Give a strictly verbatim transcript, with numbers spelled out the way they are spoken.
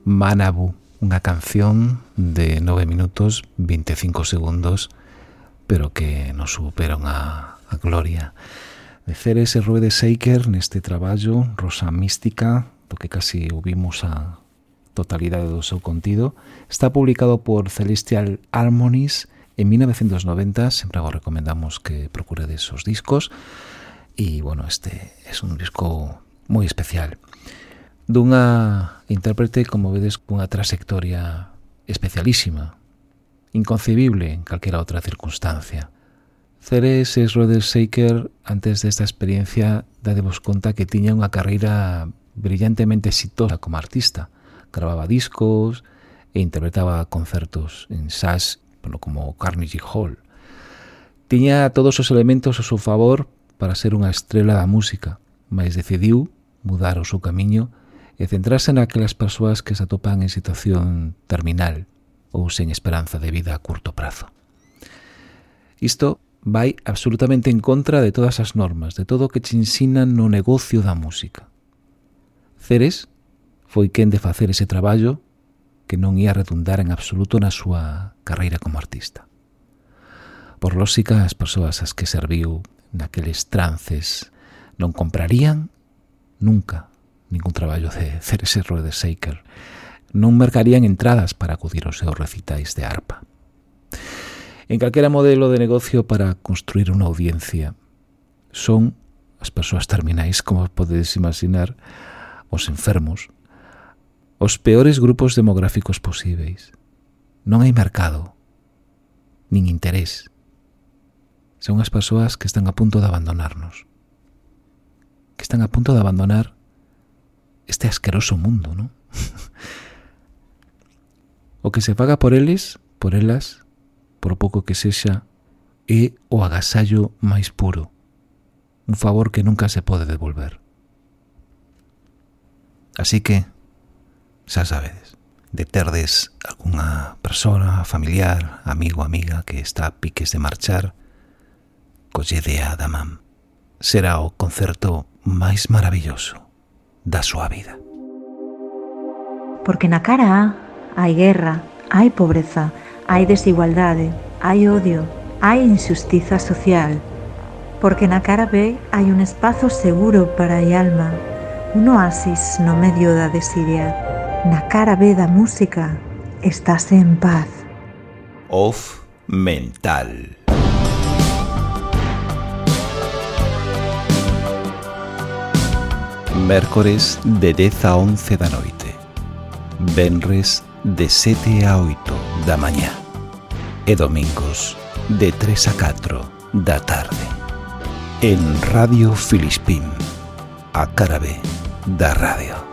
Manabu, unha canción de nove minutos veinticinco segundos, pero que nos superan a, a gloria. De Ceres e Rueda Shaker neste traballo, Rosa Mística, do que casi ouvimos a totalidade do seu contido, está publicado por Celestial Harmonies en mil novecientos noventa. Sempre vos recomendamos que procuredes os discos. E, bueno, este é un disco moi especial, dunha intérprete, como vedes, cunha trayectoria especialísima, inconcebible en calquera outra circunstancia. Ceres e Rueda Shaker, antes desta experiencia, dadevos conta que tiña unha carreira brillantemente exitosa como artista. Gravaba discos e interpretaba concertos en jazz, bueno, como Carnegie Hall. Tiña todos os elementos ao seu favor para ser unha estrela da música, mas decidiu mudar o seu camiño e centrarse naquelas persoas que se atopan en situación terminal ou sen esperanza de vida a curto prazo. Isto vai absolutamente en contra de todas as normas, de todo o que te ensinan no negocio da música. Ceres foi quen de facer ese traballo que non ia redundar en absoluto na súa carreira como artista. Por lógica, as persoas as que serviu naqueles trances non comprarían nunca ningún traballo de Ceres e Rueda Shaker, non mercarían entradas para acudir aos seus recitais de arpa. En calquera modelo de negocio para construir unha audiencia son as persoas terminais, como podedes imaginar, os enfermos, os peores grupos demográficos posíveis. Non hai mercado, nin interés. Son as persoas que están a punto de abandonarnos, que están a punto de abandonar este asqueroso mundo, non? O que se paga por eles, por elas, por pouco que sexa, é o agasallo máis puro, un favor que nunca se pode devolver. Así que, xa sabedes, de terdes algunha persona, familiar, amigo, amiga que está a piques de marchar, collede a da man. Será o concerto máis maravilloso da súa vida. Porque na cara A hai guerra, hai pobreza, hai desigualdade, hai odio, hai injustiza social. Porque na cara B hai un espazo seguro para a alma, un oasis no medio da desidia. Na cara B da música estás en paz. Off mental. Mércores de dez a once da noite, venres de sete a oito da mañá e domingos de tres a catro da tarde en Radio Filispín, a cara B da radio.